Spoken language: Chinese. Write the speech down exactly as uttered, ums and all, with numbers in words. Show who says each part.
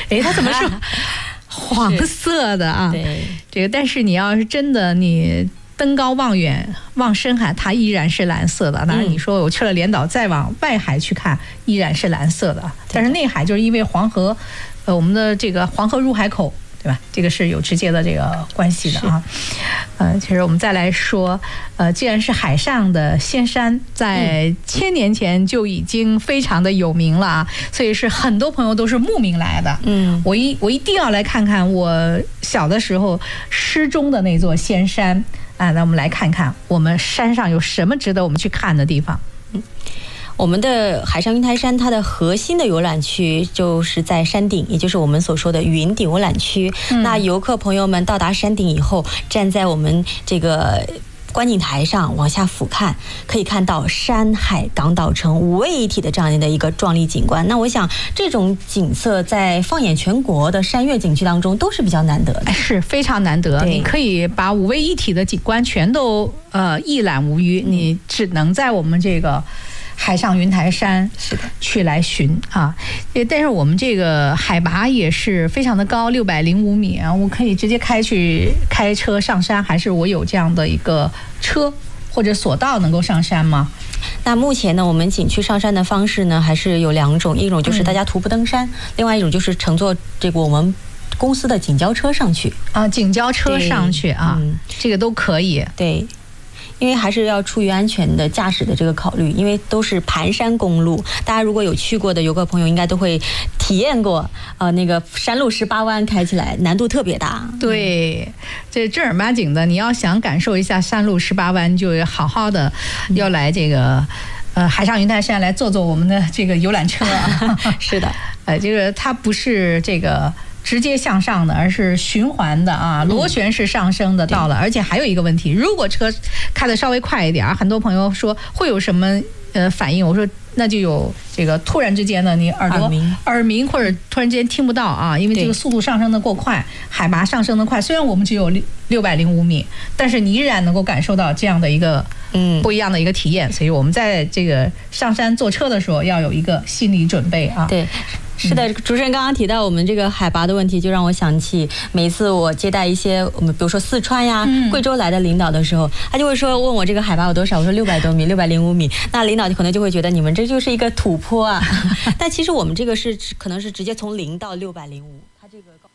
Speaker 1: 哎，它怎么是黄色的啊？
Speaker 2: 对，
Speaker 1: 这个但是你要是真的你登高望远望深海，它依然是蓝色的。当然你说我去了连岛再往外海去看，依然是蓝色的。但是内海就是因为黄河，呃，我们的这个黄河入海口，对吧？这个是有直接的这个关系的啊。呃，其实我们再来说，呃，既然是海上的仙山，在千年前就已经非常的有名了啊，所以是很多朋友都是慕名来的。嗯，我一我一定要来看看我小的时候失踪的那座仙山啊。那我们来看看我们山上有什么值得我们去看的地方。
Speaker 2: 嗯。我们的海上云台山，它的核心的游览区就是在山顶，也就是我们所说的云顶游览区。嗯、那游客朋友们到达山顶以后，站在我们这个观景台上往下俯瞰，可以看到山海港岛城五位一体的这样的一个壮丽景观。那我想这种景色在放眼全国的山岳景区当中都是比较难得的，
Speaker 1: 是非常难得。你可以把五位一体的景观全都呃一览无余，嗯、你只能在我们这个海上云台山是的去来寻啊，但是我们这个海拔也是非常的高，六百零五米啊，我可以直接开去开车上山，还是我有这样的一个车或者索道能够上山吗？
Speaker 2: 那目前呢，我们景区上山的方式呢还是有两种，一种就是大家徒步登山，嗯、另外一种就是乘坐这个我们公司的景交车上去
Speaker 1: 啊，景交车上去啊，嗯、这个都可以。
Speaker 2: 对。因为还是要出于安全的驾驶的这个考虑，因为都是盘山公路，大家如果有去过的游客朋友应该都会体验过，呃，那个山路十八弯开起来难度特别大。
Speaker 1: 对，这正儿八经的，你要想感受一下山路十八弯，就好好的要来这个。呃，海上云台山来坐坐我们的这个游览车啊。
Speaker 2: 是的，
Speaker 1: 呃，这个它不是这个直接向上的，而是循环的啊，螺旋式上升的到了。而且还有一个问题，如果车开得稍微快一点，很多朋友说会有什么呃反应？我说那就有这个突然之间呢，你耳朵耳鸣, 耳鸣或者突然之间听不到啊，因为这个速度上升的过快，海拔上升的快。虽然我们只有六百零五米，但是你依然能够感受到这样的一个嗯不一样的一个体验。所以我们在这个上山坐车的时候要有一个心理准备啊。
Speaker 2: 对。是的，主持人刚刚提到我们这个海拔的问题，就让我想起每一次我接待一些我们比如说四川呀、嗯、贵州来的领导的时候，他就会说问我这个海拔有多少，我说六百多米，六百零五米，那领导可能就会觉得你们这就是一个土坡啊。但其实我们这个是可能是直接从零到六百零五，它这个高